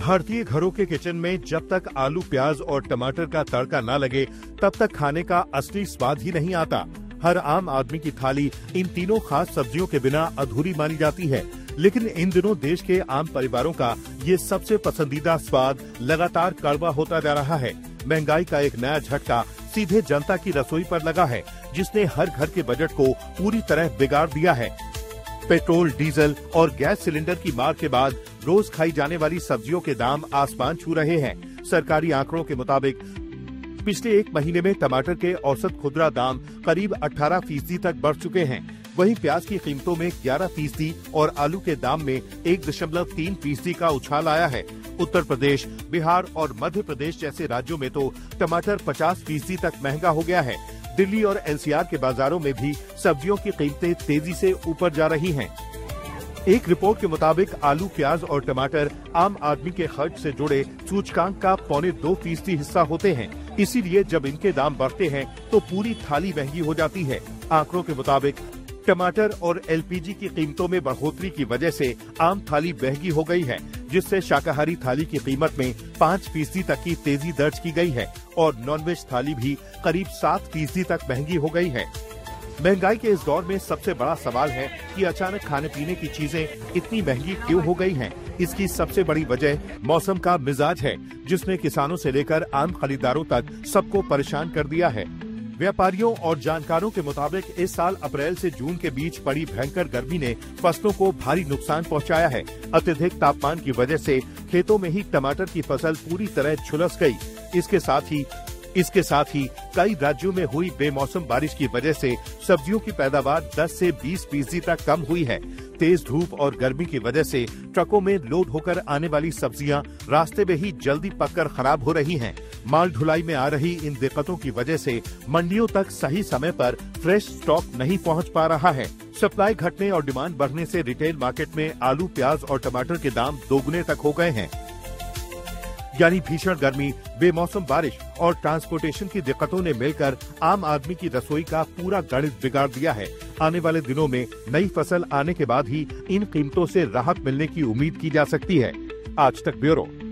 भारतीय घरों के किचन में जब तक आलू, प्याज और टमाटर का तड़का न लगे तब तक खाने का असली स्वाद ही नहीं आता। हर आम आदमी की थाली इन तीनों खास सब्जियों के बिना अधूरी मानी जाती है, लेकिन इन दिनों देश के आम परिवारों का ये सबसे पसंदीदा स्वाद लगातार कड़वा होता जा रहा है। महंगाई का एक नया झटका सीधे जनता की रसोई पर लगा है, जिसने हर घर के बजट को पूरी तरह बिगाड़ दिया है। पेट्रोल, डीजल और गैस सिलेंडर की मार के बाद रोज खाई जाने वाली सब्जियों के दाम आसमान छू रहे हैं। सरकारी आंकड़ों के मुताबिक पिछले एक महीने में टमाटर के औसत खुदरा दाम करीब 18% तक बढ़ चुके हैं। वहीं प्याज की कीमतों में 11% और आलू के दाम में 1.3% का उछाल आया है। उत्तर प्रदेश, बिहार और मध्य प्रदेश जैसे राज्यों में तो टमाटर 50% तक महंगा हो गया है। दिल्ली और एनसीआर के बाजारों में भी सब्जियों की कीमतें तेजी से ऊपर जा रही हैं। एक रिपोर्ट के मुताबिक आलू, प्याज और टमाटर आम आदमी के खर्च से जुड़े सूचकांक का 2.25% हिस्सा होते हैं। इसीलिए जब इनके दाम बढ़ते हैं तो पूरी थाली महंगी हो जाती है। आंकड़ों के मुताबिक टमाटर और एलपीजी की कीमतों में बढ़ोतरी की वजह से आम थाली महंगी हो गई है, जिससे शाकाहारी थाली की कीमत में 5% तक की तेजी दर्ज की गई है और नॉनवेज थाली भी करीब 7% तक महंगी हो गई है। महंगाई के इस दौर में सबसे बड़ा सवाल है कि अचानक खाने पीने की चीजें इतनी महंगी क्यों हो गई हैं। इसकी सबसे बड़ी वजह मौसम का मिजाज है, जिसने किसानों से लेकर आम खरीदारों तक सबको परेशान कर दिया है। व्यापारियों और जानकारों के मुताबिक इस साल अप्रैल से जून के बीच पड़ी भयंकर गर्मी ने फसलों को भारी नुकसान पहुंचाया है। अत्यधिक तापमान की वजह से खेतों में ही टमाटर की फसल पूरी तरह झुलस गई। इसके साथ ही कई राज्यों में हुई बेमौसम बारिश की वजह से सब्जियों की पैदावार 10 से 20% तक कम हुई है। तेज धूप और गर्मी की वजह से ट्रकों में लोड होकर आने वाली सब्जियां रास्ते में ही जल्दी पककर खराब हो रही हैं। माल ढुलाई में आ रही इन दिक्कतों की वजह से मंडियों तक सही समय पर फ्रेश स्टॉक नहीं पहुंच पा रहा है। सप्लाई घटने और डिमांड बढ़ने से रिटेल मार्केट में आलू, प्याज और टमाटर के दाम दोगुने तक हो गए हैं। यानी भीषण गर्मी, बेमौसम बारिश और ट्रांसपोर्टेशन की दिक्कतों ने मिलकर आम आदमी की रसोई का पूरा गणित बिगाड़ दिया है। आने वाले दिनों में नई फसल आने के बाद ही इन कीमतों से राहत मिलने की उम्मीद की जा सकती है। आज तक ब्यूरो।